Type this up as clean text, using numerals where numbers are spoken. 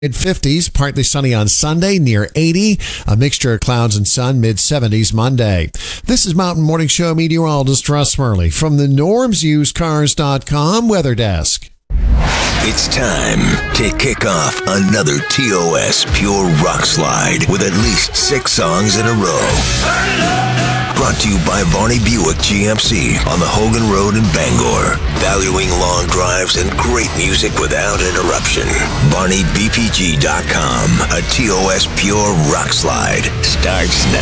Mid-50s, partly sunny on Sunday, near 80. A mixture of clouds and sun, mid-70s Monday. This is Mountain Morning Show meteorologist Russ Murley from the NormsUsedCars.com Weather Desk. It's time to kick off another TOS Pure Rock Slide with at least 6 songs in a row. Brought to you by Varney Buick GMC on the Hogan Road in Bangor. Valuing long drives and great music without interruption. VarneyBPG.com. A TOS Pure Rock Slide starts now.